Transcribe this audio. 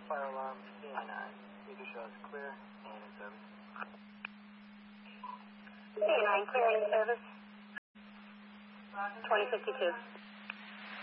Fire alarm, C9. Meter shows clear and in service. C9, clear and in service. 2052.